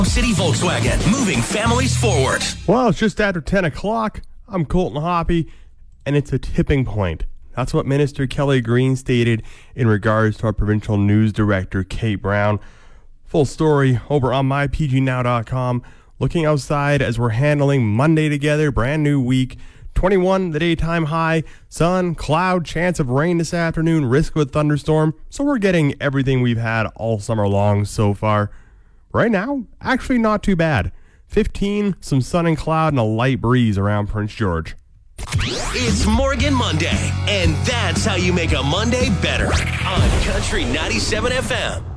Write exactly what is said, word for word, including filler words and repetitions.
City Volkswagen, moving families forward. Well, it's just after ten o'clock. I'm Colton Hoppy, and it's a tipping point. That's what Minister Kelly Green stated in regards to our provincial news director, Kate Brown. Full story over on my p g now dot com. Looking outside as we're handling Monday together, brand new week. twenty-one the daytime high, sun, cloud, chance of rain this afternoon, risk of a thunderstorm. So we're getting everything we've had all summer long so far. Right now, actually not too bad. fifteen, some sun and cloud, and a light breeze around Prince George. It's Morgan Monday, and that's how you make a Monday better on Country ninety-seven F M.